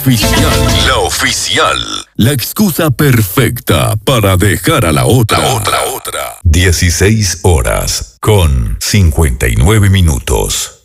oficial. La oficial. La excusa perfecta para dejar a la otra. 16 horas con 59 minutos.